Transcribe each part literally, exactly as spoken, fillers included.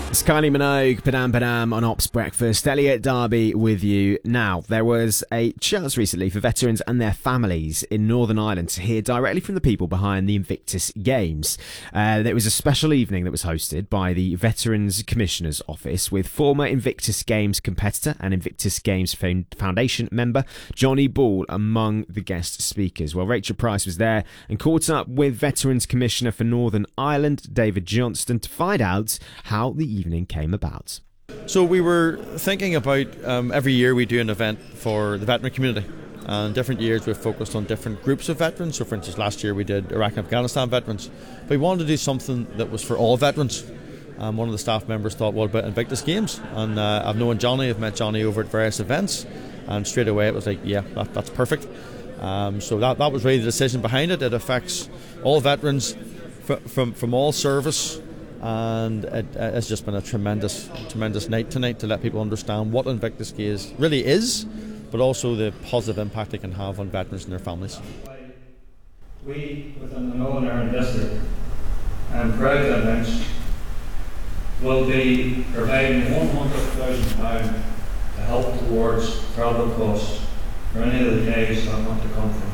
It's Kylie Minogue, Padam Padam on Ops Breakfast. Elliot Darby with you. Now, there was a chance recently for veterans and their families in Northern Ireland to hear directly from the people behind the Invictus Games. Uh, there was a special evening that was hosted by the Veterans Commissioner's Office with former Invictus Games competitor and Invictus Games Foundation member Johnny Ball among the guest speakers. Well, Rachel Price was there and caught up with Veterans Commissioner for Northern Ireland, David Johnston, to find out how the evening came about. So we were thinking about um, every year we do an event for the veteran community, and different years we've focused on different groups of veterans. So for instance, last year we did Iraq and Afghanistan veterans, but we wanted to do something that was for all veterans. Um, one of the staff members thought, what about Invictus Games? And uh, I've known Johnny, I've met Johnny over at various events, and straight away it was like, yeah, that, that's perfect. Um, so that, that was really the decision behind it. It affects all veterans f- from, from all service. And it, it's just been a tremendous, tremendous night tonight to let people understand what Invictus Games really is, but also the positive impact it can have on veterans and their families. We, within the Northern Ireland District, and proud to announce, will be providing one hundred thousand pounds to help towards travel costs for any of the days that want to come from.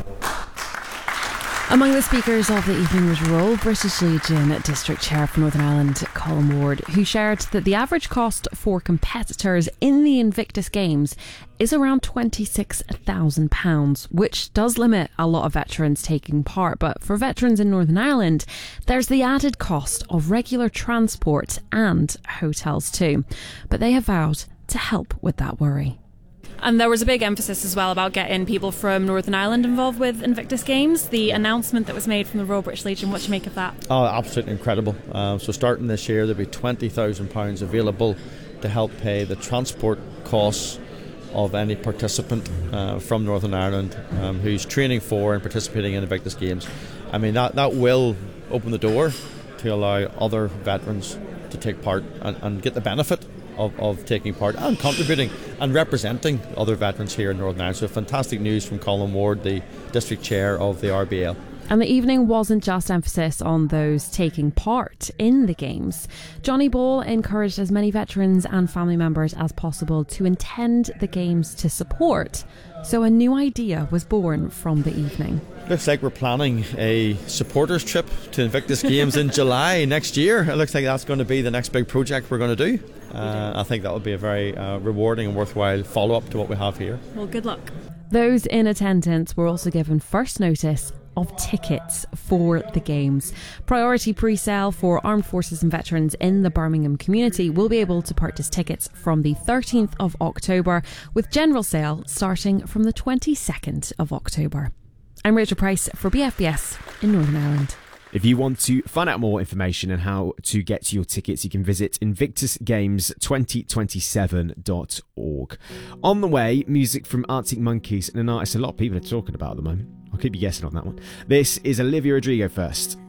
Among the speakers of the evening was Royal British Legion District Chair for Northern Ireland, Colin Ward, who shared that the average cost for competitors in the Invictus Games is around twenty-six thousand pounds, which does limit a lot of veterans taking part. But for veterans in Northern Ireland, there's the added cost of regular transport and hotels too. But they have vowed to help with that worry. And there was a big emphasis as well about getting people from Northern Ireland involved with Invictus Games. The announcement that was made from the Royal British Legion, what do you make of that? Oh, absolutely incredible. Uh, so starting this year, there'll be twenty thousand pounds available to help pay the transport costs of any participant uh, from Northern Ireland um, who's training for and participating in Invictus Games. I mean, that, that will open the door to allow other veterans to take part and, and get the benefit Of, of taking part and contributing and representing other veterans here in Northern Ireland. So fantastic news from Colin Ward, the District Chair of the R B L. And the evening wasn't just emphasis on those taking part in the Games. Johnny Ball encouraged as many veterans and family members as possible to attend the Games to support. So a new idea was born from the evening. Looks like we're planning a supporters trip to Invictus Games in July next year. It looks like that's going to be the next big project we're going to do. Uh, I think that would be a very uh, rewarding and worthwhile follow-up to what we have here. Well, good luck. Those in attendance were also given first notice of tickets for the Games. Priority pre-sale for armed forces and veterans in the Birmingham community will be able to purchase tickets from the thirteenth of October, with general sale starting from the twenty-second of October. I'm Rachel Price for B F B S in Northern Ireland. If you want to find out more information on how to get your tickets, you can visit invictus games twenty twenty-seven dot org. On the way, music from Arctic Monkeys and an artist a lot of people are talking about at the moment. I'll keep you guessing on that one. This is Olivia Rodrigo first.